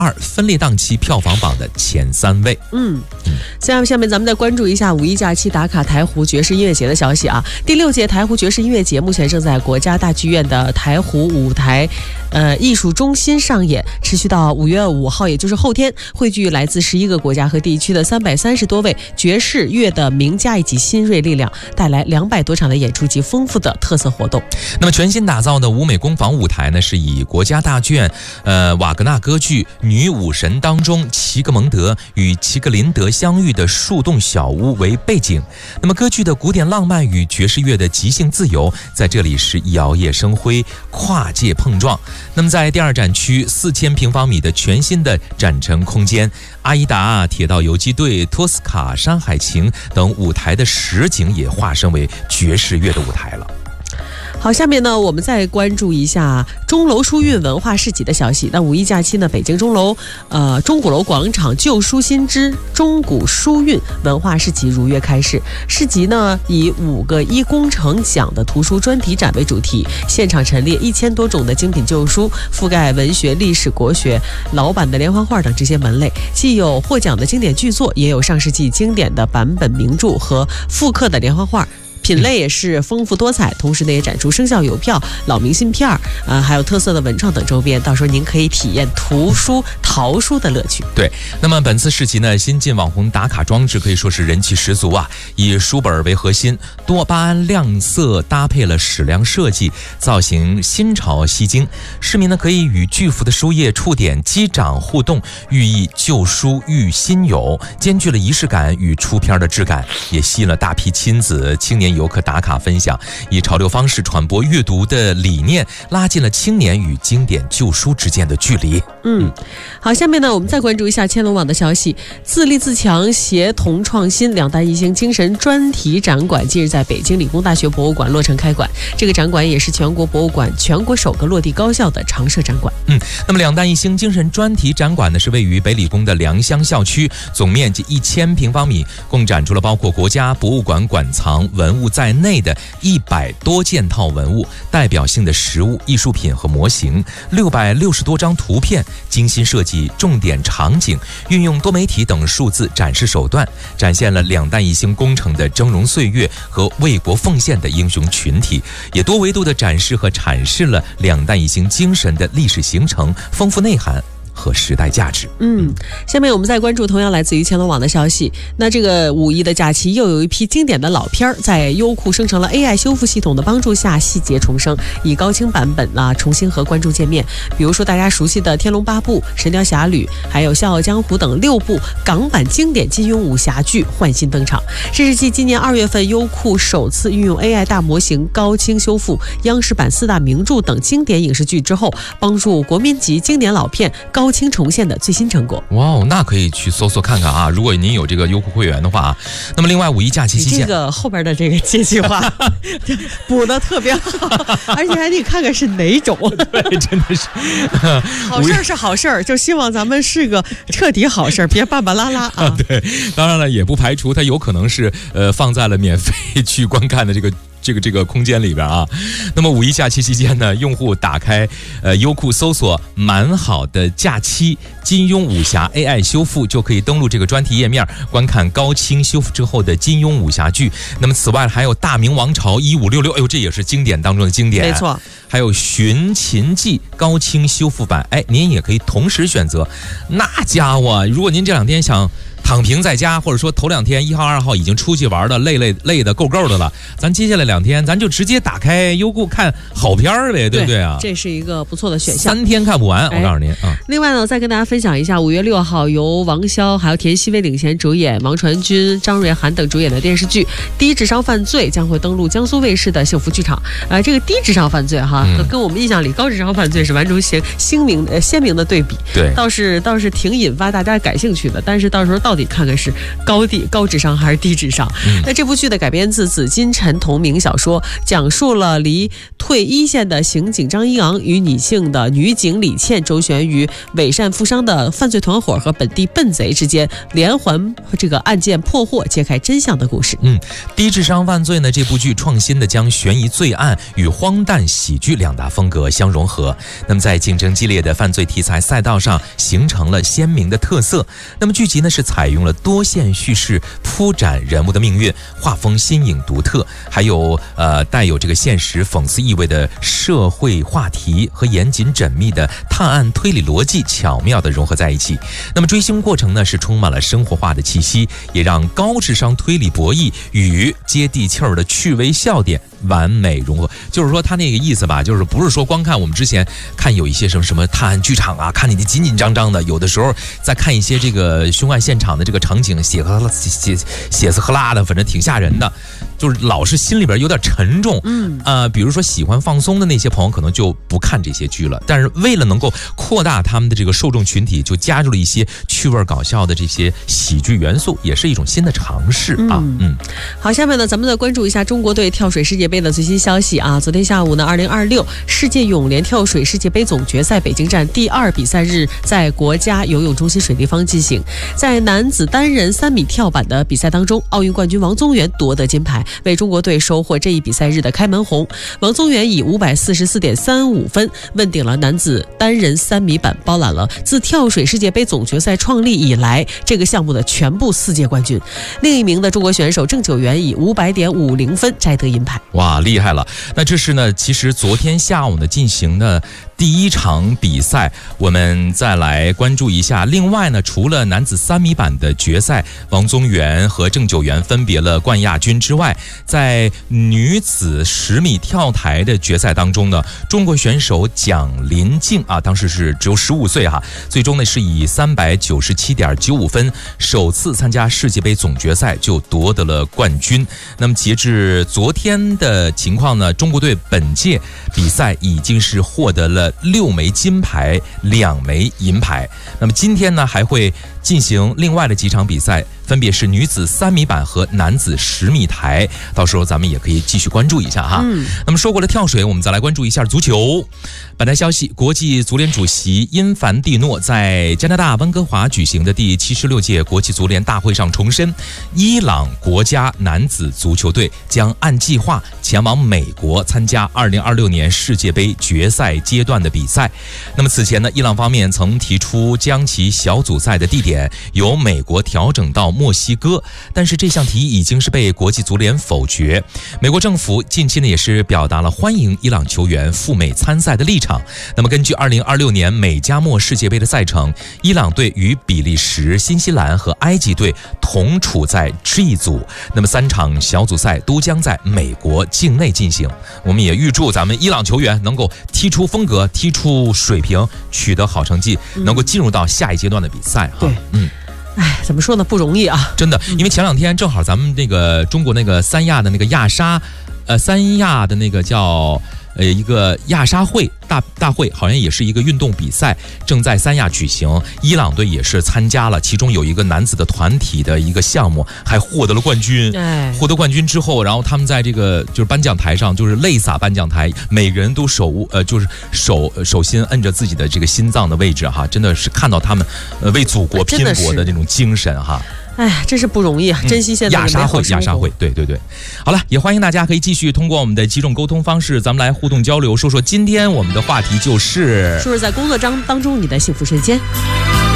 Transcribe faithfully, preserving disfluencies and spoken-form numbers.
二分列档期票房榜的前三位。 嗯，下下面咱们再关注一下五一假期打卡台湖爵士音乐节的消息啊。第六届台湖爵士音乐节目前正在国家大剧院的台湖舞台呃艺术中心上演，持续到五月五号，也就是后天，汇聚来自十一个国家和地区的三百三十多位爵士乐的名家以及新锐力量，带来两百多场的演出及丰富的特色活动。 那么全新打造的舞美工坊舞台呢，是以国家大剧院呃瓦格纳歌剧《女武神》当中齐格蒙德与齐格林德相遇的树洞小屋为背景。那么歌剧的古典浪漫与爵士乐的即兴自由在这里是摇曳生辉，跨界碰撞。那么在第二展区四千平方米的全新的展陈空间，阿依达、铁道游击队、托斯卡、山海情等舞台的实景也化身为爵士乐的舞台了。 好，下面呢，我们再关注一下钟楼书韵文化市集的消息。那五一假期呢，北京钟楼呃钟鼓楼广场旧书新知钟鼓书韵文化市集如约开市。市集呢，以五个一工程奖的图书专题展为主题，现场陈列一千多种的精品旧书，覆盖文学、历史、国学、老版的连环画等这些门类，既有获奖的经典剧作，也有上世纪经典的版本名著和复刻的连环画。品类也是丰富多彩，同时呢也展出生肖邮票、老明信片儿，呃，还有特色的文创等周边。到时候您可以体验图书、淘书的乐趣。 对，那么本次市集呢，新晋网红打卡装置可以说是人气十足啊！以书本为核心，多巴胺亮色搭配了矢量设计，造型新潮吸睛。市民呢可以与巨幅的书页触点击掌互动，寓意旧书遇新友，兼具了仪式感与出片的质感，也吸引了大批亲子、青年游客打卡分享，以潮流方式传播阅读的理念，拉近了青年与经典旧书之间的距离。 嗯，好，下面呢，我们再关注一下千龙网的消息。自立自强，协同创新，两弹一星精神专题展馆近日在北京理工大学博物馆落成开馆。这个展馆也是全国博物馆全国首个落地高校的常设展馆。 嗯，那么两弹一星精神专题展馆呢，是位于北理工的良乡校区，总面积一千平方米，共展出了包括国家博物馆馆藏文物在内的一百多件套文物、代表性的实物、艺术品和模型，六百六十多张图片，精心设计重点场景，运用多媒体等数字展示手段，展现了两弹一星工程的峥嵘岁月和为国奉献的英雄群体，也多维度的展示和阐释了两弹一星精神的历史形成、丰富内涵和时代价值。 嗯，下面我们再关注同样来自于乾隆网的消息。那这个五一的假期，又有一批经典的老片儿在优酷生成了 A I 修复系统的帮助下细节重生，以高清版本啊重新和观众见面。比如说大家熟悉的《天龙八部》《神雕侠侣》还有《笑傲江湖》等六部港版经典金庸武侠剧换新登场。这是继今年二月份优酷首次运用 A I 大模型高清修复央视版四大名著等经典影视剧之后，帮助国民级经典老片高清重现的最新成果。 哇哦，那可以去搜索看看啊！如果您有这个优酷会员的话啊，那么另外五一假期期间， 你这个后边的这个这句话补得特别好，而且还得看看是哪种。 对，真的是好事儿是好事儿，就希望咱们是个彻底好事儿，别巴巴拉拉啊。 对，当然了，也不排除它有可能是呃放在了免费去观看的这个。这个这个空间里边啊，那么五一假期期间呢，用户打开呃优酷搜索“蛮好的假期金庸武侠 A I 修复”，就可以登录这个专题页面，观看高清修复之后的金庸武侠剧。那么此外还有《大明王朝一五六六》，哎呦，这也是经典当中的经典， 没错。 还有《寻秦记》高清修复版，哎，您也可以同时选择。那家伙，如果您这两天想躺平在家，或者说头两天一号二号已经出去玩的累累累的够够的了，咱接下来两天咱就直接打开优酷看好片儿呗，对不对啊？ 这是一个不错的选项， 三天看不完，我告诉您啊。 另外呢，再跟大家分享一下，五月六号由王骁还有田曦薇领衔主演，王传君、张瑞涵等主演的电视剧《低智商犯罪》将会登陆江苏卫视的幸福剧场。呃，这个低智商犯罪哈，嗯、跟我们印象里高智商犯罪是完全鲜鲜明呃鲜明的对比。 对， 倒是倒是挺引发大家感兴趣的，但是到时候到底底看看是高低高智商还是低智商。嗯、那这部剧的改编自紫金陈同名小说，讲述了离退一线的刑警张一昂与女性的女警李倩周旋于伪善富商的犯罪团伙和本地笨贼之间，连环这个案件破获，揭开真相的故事。 嗯，低智商犯罪呢，这部剧创新的将悬疑罪案与荒诞喜剧两大风格相融合，那么在竞争激烈的犯罪题材赛道上形成了鲜明的特色。那么剧集呢是采用了多线叙事，铺展人物的命运，画风新颖独特，还有呃带有这个现实讽刺意味的社会话题和严谨缜密的探案推理逻辑巧妙地融合在一起。那么追凶过程呢是充满了生活化的气息，也让高智商推理博弈与接地气儿的趣味笑点完美融合。就是说他那个意思吧，就是不是说光看我们之前看有一些什么什么探案剧场啊，看你的紧紧张张的，有的时候在看一些这个凶案现场的这个场景，血和血血丝喝辣的，反正挺吓人的，就是老是心里边有点沉重。嗯，呃，比如说喜欢放松的那些朋友可能就不看这些剧了，但是为了能够扩大他们的这个受众群体，就加入了一些趣味搞笑的这些喜剧元素，也是一种新的尝试啊。嗯，嗯好，下面呢，咱们再关注一下中国队跳水世界杯的最新消息啊。昨天下午呢，二零二六世界泳联跳水世界杯总决赛北京站第二比赛日在国家游泳中心水立方进行。在男子单人三米跳板的比赛当中，奥运冠军王宗源夺得金牌，为中国队收获这一比赛日的开门红。王宗源以五百四十四点三五分问鼎了男子单人三米板，包揽了自跳水世界杯总决赛创立以来这个项目的全部四届冠军。另一名的中国选手郑九元以五百点五零分摘得银牌。 哇，厉害了！那这是呢，其实昨天下午呢进行的第一场比赛，我们再来关注一下。另外呢，除了男子三米板的决赛，王宗源和郑九元分别了冠亚军之外，在女子十米跳台的决赛当中呢，中国选手蒋林静啊，当时是只有十五岁哈，最终呢是以三百九十七点九五分，首次参加世界杯总决赛就夺得了冠军。那么截至昨天的情况呢，中国队本届比赛已经是获得了六枚金牌，两枚银牌。那么今天呢，还会进行另外的几场比赛，分别是女子三米板和男子十米台，到时候咱们也可以继续关注一下哈。嗯、那么说过了跳水，我们再来关注一下足球。本台消息，国际足联主席因凡蒂诺在加拿大温哥华举行的第七十六届国际足联大会上重申，伊朗国家男子足球队将按计划前往美国参加二零二六年世界杯决赛阶段的比赛。那么此前呢，伊朗方面曾提出将其小组赛的地点由美国调整到墨西哥，但是这项提议已经是被国际足联否决。美国政府近期呢也是表达了欢迎伊朗球员赴美参赛的立场。那么根据二零二六年美加墨世界杯的赛程，伊朗队与比利时、新西兰和埃及队同处在 G 组，那么三场小组赛都将在美国境内进行。我们也预祝咱们伊朗球员能够踢出风格，踢出水平，取得好成绩，能够进入到下一阶段的比赛哈。 对，嗯。哎，怎么说呢？不容易啊！ 真的，因为前两天正好咱们那个中国那个三亚的那个亚沙，呃，三亚的那个叫呃一个亚沙会大大会，好像也是一个运动比赛，正在三亚举行。伊朗队也是参加了，其中有一个男子的团体的一个项目，还获得了冠军。哎，获得冠军之后，然后他们在这个就是颁奖台上，就是泪洒颁奖台，每个人都手呃就是手手心摁着自己的这个心脏的位置哈，真的是看到他们呃为祖国拼搏的这种精神哈。 哎，真是不容易啊！珍惜现在的美好生活。亚沙会，亚沙会， 对对对。好了，也欢迎大家可以继续通过我们的几种沟通方式，咱们来互动交流，说说今天我们的话题就是， 说说在工作当当中你的幸福瞬间。